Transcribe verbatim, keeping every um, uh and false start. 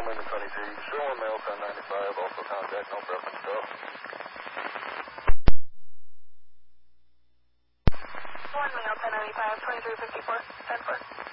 Lima twenty-three, show one male ten ninety-five, also contact, no preference, go. One male ten ninety-five, twenty-three fifty-four, ten four.